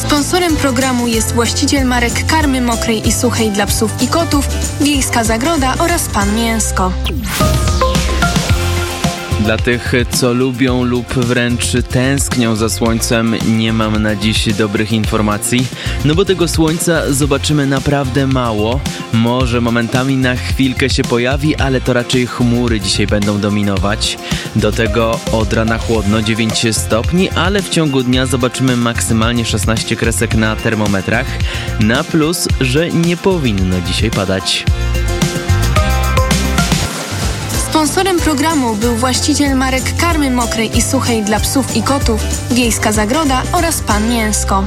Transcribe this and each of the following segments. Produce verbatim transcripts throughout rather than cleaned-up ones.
Sponsorem programu jest właściciel marek karmy mokrej i suchej dla psów i kotów, Wiejska Zagroda oraz Pan Mięsko. Dla tych, co lubią lub wręcz tęsknią za słońcem, nie mam na dziś dobrych informacji, no bo tego słońca zobaczymy naprawdę mało. Może momentami na chwilkę się pojawi, ale to raczej chmury dzisiaj będą dominować. Do tego od rana chłodno, dziewięć stopni, ale w ciągu dnia zobaczymy maksymalnie szesnaście kresek na termometrach. Na plus, że nie powinno dzisiaj padać. Sponsorem programu był właściciel marek karmy mokrej i suchej dla psów i kotów, Wiejska Zagroda oraz Pan Mięsko.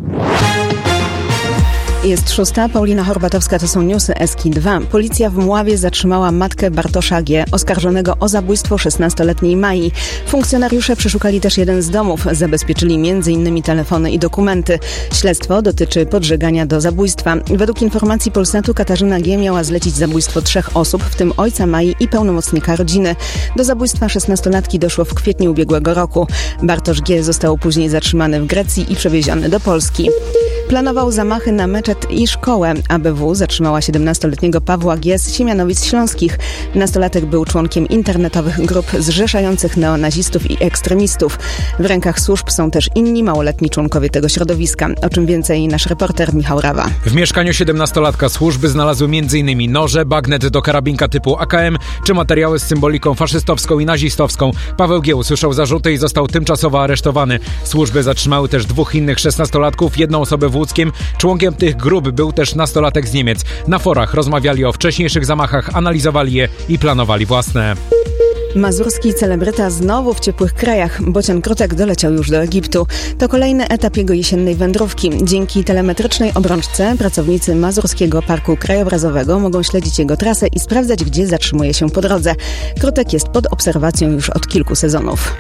Jest szósta, Paulina Horbatowska, to są newsy S K I dwa. Policja w Mławie zatrzymała matkę Bartosza G., oskarżonego o zabójstwo szesnastoletniej Mai. Funkcjonariusze przeszukali też jeden z domów, zabezpieczyli między innymi telefony i dokumenty. Śledztwo dotyczy podżegania do zabójstwa. Według informacji Polsatu Katarzyna G. miała zlecić zabójstwo trzech osób, w tym ojca Mai i pełnomocnika rodziny. Do zabójstwa szesnastolatki doszło w kwietniu ubiegłego roku. Bartosz G. został później zatrzymany w Grecji i przewieziony do Polski. Planował zamachy na meczet i szkołę. A B W zatrzymała siedemnastoletniego Pawła G. z Siemianowic Śląskich. Nastolatek był członkiem internetowych grup zrzeszających neonazistów i ekstremistów. W rękach służb są też inni małoletni członkowie tego środowiska. O czym więcej nasz reporter Michał Rawa. W mieszkaniu siedemnastolatka służby znalazły m.in. noże, bagnet do karabinka typu A K M czy materiały z symboliką faszystowską i nazistowską. Paweł G. usłyszał zarzuty i został tymczasowo aresztowany. Służby zatrzymały też dwóch innych szesnastolatków, jedną osobę w Łódzkiem. Członkiem tych grup był też nastolatek z Niemiec. Na forach rozmawiali o wcześniejszych zamachach, analizowali je i planowali własne. Mazurski celebryta znowu w ciepłych krajach. Bocian Krutek doleciał już do Egiptu. To kolejny etap jego jesiennej wędrówki. Dzięki telemetrycznej obrączce pracownicy Mazurskiego Parku Krajobrazowego mogą śledzić jego trasę i sprawdzać, gdzie zatrzymuje się po drodze. Krutek jest pod obserwacją już od kilku sezonów.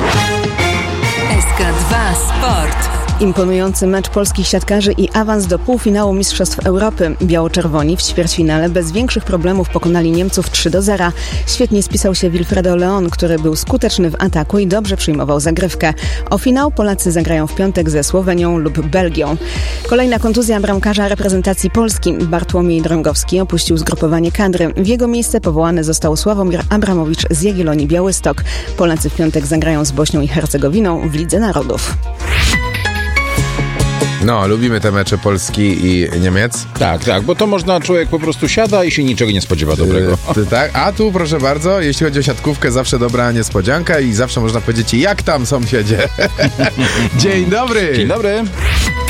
S K dwa Sport. Imponujący mecz polskich siatkarzy i awans do półfinału Mistrzostw Europy. Biało-czerwoni w ćwierćfinale bez większych problemów pokonali Niemców trzy do zera. Świetnie spisał się Wilfredo Leon, który był skuteczny w ataku i dobrze przyjmował zagrywkę. O finał Polacy zagrają w piątek ze Słowenią lub Belgią. Kolejna kontuzja bramkarza reprezentacji Polski. Bartłomiej Drągowski opuścił zgrupowanie kadry. W jego miejsce powołany został Sławomir Abramowicz z Jagiellonii Białystok. Polacy w piątek zagrają z Bośnią i Hercegowiną w Lidze Narodów. No, lubimy te mecze Polski i Niemiec. Tak, tak, bo to można, człowiek po prostu siada i się niczego nie spodziewa dobrego. Yy, tak, a tu proszę bardzo, jeśli chodzi o siatkówkę, zawsze dobra niespodzianka i zawsze można powiedzieć, jak tam sąsiedzie. Dzień dobry! Dzień dobry!